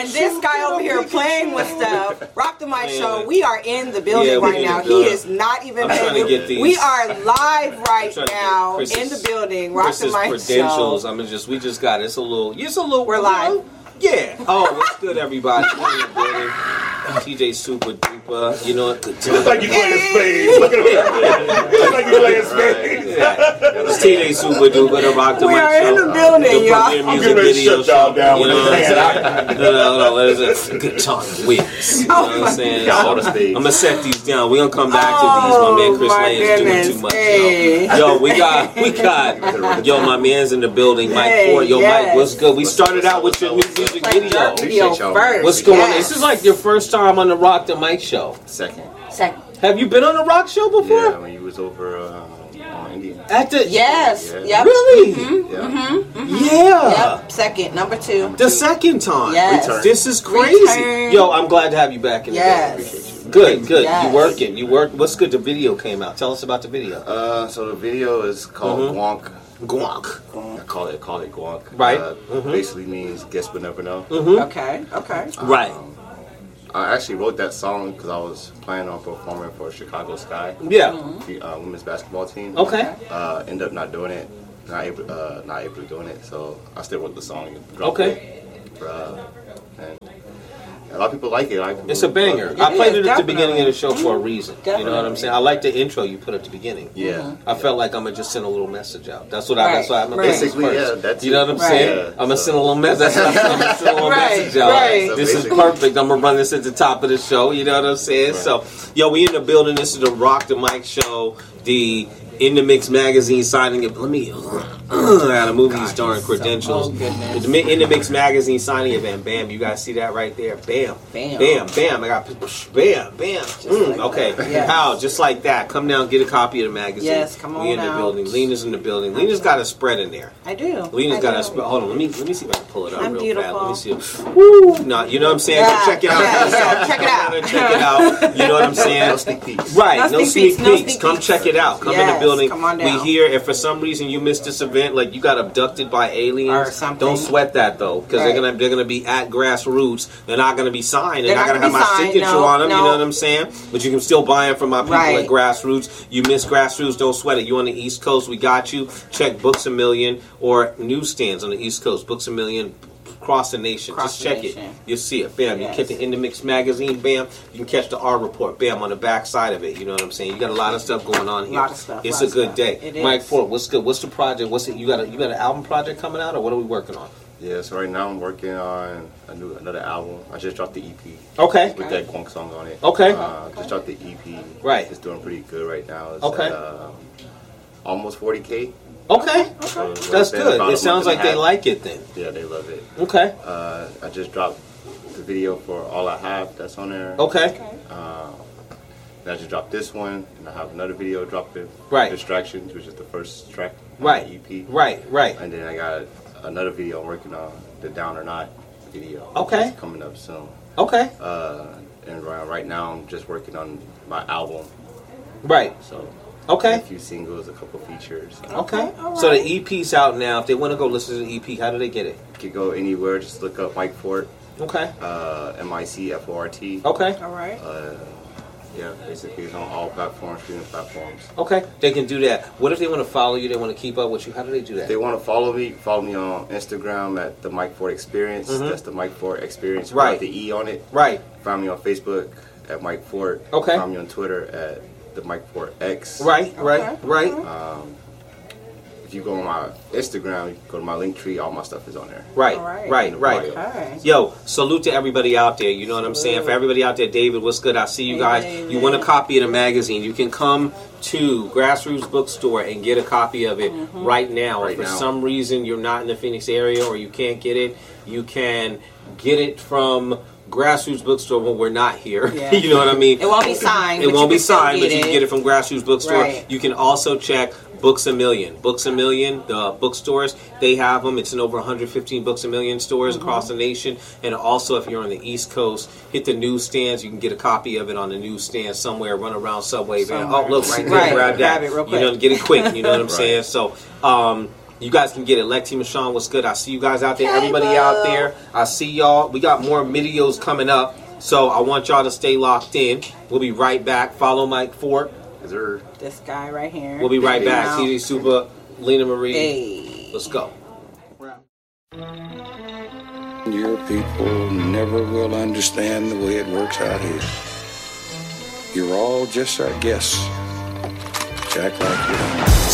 And this guy over here playing with stuff. Rock the Mic Show. We are in the building right now. He is not even paying. We are live right now in the building. Rock the Mic credentials. Show. We just got it. It's a little. We're live. Yeah. Oh, what's good, everybody? TJ Super Duper. You know what? Looks like you playing spades. Look at him. Looks like you playing spades. It's TJ Super Duper, the Rock the Mic Show. We are in the building, y'all. I'm getting ready to shut y'all down. You know what I'm saying? No. It's a good time to witness. You know what I'm saying? I'm going to set these down. We're going to come back to these. My man Chris Lane is doing too much. Hey. Yo, we got. Yo, my man's in the building. Mike Ford. Yo, Mike, what's good? We started out with your new music video. First. What's going on? This is like your first time on the Rock the Mic Show. Second. Have you been on the Rock Show before? Yeah, when you was over on Indian. At the Yes. Yeah. Yep. Really? Yep. Second. Number 2. The second time. Yes. Return. This is crazy. Return. Yo, I'm glad to have you back in the Yes. building. Good. Yes. You work. What's good? The video came out. Tell us about the video. So the video is called Gwonk. Gwonk. I call it Gwonk. Right. Basically means guess but never know. Okay. Right. I actually wrote that song because I was planning on performing for Chicago Sky, Yeah. the women's basketball team. Okay. Ended up not doing it, not able to doing it. So I still wrote the song. And dropped Okay. it. And a lot of people like it. It's a banger. I played it at the beginning of the show for a reason. You know what I'm saying? I like the intro you put at the beginning. Yeah. I felt like I'm gonna just send a little message out. That's what Right. That's why I'm gonna Basically, first. that's You know what I'm saying? Yeah, I'm gonna send a little message. That's what I'm gonna send a little message out. Right. So This is basically- perfect. I'm gonna run this at the top of the show. You know what I'm saying? Right. So, yo, we in the building. This is the Rock the Mic Show. The In the Mix magazine signing it. Let me. I gotta move these darn credentials. The In the Mix magazine signing event. Bam. You guys see that right there? Bam. Bam. Bam. Bam. I got bam. Bam. Okay. Yes. How? Just like that. Come down, get a copy of the magazine. Yes, come on We in the out. building. Lena's in the building. Lena's got a spread in there. I do. Lena's I got do. a spread. Hold on. Let me see if I can pull it up I'm real beautiful. fast. Let me see. Woo. No, you know what I'm saying? Yeah, Go check it out. yeah, check it out. Check it out. You know what I'm saying? No sneak peeks. Right, No no sneak sneak peeks, no peeks. sneak Come peeks. check it out. Come in the Yes, building. come on down. We here. If for some reason you missed this event, like you got abducted by aliens, Or something. don't sweat that though, because Right. they're gonna be at Grassroots. They're not gonna be signed. They're They're not gonna not have my gonna be signed. signature No, on them. You no. know what I'm saying? But you can still buy them from my people Right. at Grassroots. You miss Grassroots, don't sweat it. You on the East Coast, we got you. Check Books A Million or newsstands on the East Coast. Books A Million. Across the nation. Across Just the check nation. it. You'll see it. Bam. Yes. You catch the In the Mix magazine. Bam. You can catch the R report. Bam. On the back side of it. You know what I'm saying? You got a lot of stuff going on here. Lot of stuff, It's lot a of good stuff. day. It Mike is. Ford, what's good? What's the project? What's it? You got an album project coming out, or what are we working on? Yeah, so right now I'm working on another album. I just dropped the EP Okay. with that Gwonk song on it. Okay. Just dropped the EP. Right. It's doing pretty good right now. It's Okay. at, almost 40K. Okay. So That's it's been good. about It a sounds month and like a they half. like it then. Yeah, they love it. Okay. I just dropped the video for All I Have that's on there. Okay. And I just dropped this one, and I have another video dropping. Right. Distractions, which is the first track on Right. the EP. Right. And then I got another video I'm working on, the Down or Not video. Okay. It's coming up soon. Okay. And right now I'm just working on my album. Right. So Okay. a few singles, a couple features. Okay. all So the right. EP's out now. If they want to go listen to the EP, how do they get it? You can go anywhere, just look up Mike Fort, Okay. MICFORT. Okay. All right. Yeah, basically it's on all platforms, streaming platforms. Okay. They can do that. What if they want to follow you? They want to keep up with you. How do they do If that? they want to follow me on Instagram at the Mike Fort Experience. That's the Mike Fort Experience. Right. With the E on it. Right. Find me on Facebook at Mike Fort. Okay. Find me on Twitter at the Mike Fort X. Right. Right. Right. If you go on my Instagram, you go to my link tree, all my stuff is on there. Right, All right. right, right. Okay. Yo, salute to everybody out there. You know what I'm saying? For everybody out there, David, what's good? I see you Hey, guys. David. You want a copy of the magazine? You can come to Grassroots Bookstore and get a copy of it right now. Right if for now. some reason you're not in the Phoenix area or you can't get it, you can get it from Grassroots Bookstore when we're not here. Yeah. You know what I mean? It won't be signed. It but won't you be can still signed, but you can get it from Grassroots Bookstore. Right. You can also check Books A Million. Books A Million, the bookstores, they have them. It's in over 115 Books A Million stores across the nation. And also, if you're on the East Coast, hit the newsstands. You can get a copy of it on the newsstand somewhere. Run around Subway. Somewhere. Oh, look, right there. Right, Grab that. grab it real You know, quick. get it quick. You know what I'm saying? So, You guys can get it. Lexi Michon, what's good? I see you guys out there. Everybody out there, I see y'all. We got more videos coming up, so I want y'all to stay locked in. We'll be right back. Follow Mike Fort. This guy right here. We'll be right back. TJ Super, Lena Marie. Hey. Let's go. Your people never will understand the way it works out here. You're all just our guests. Act like you don't.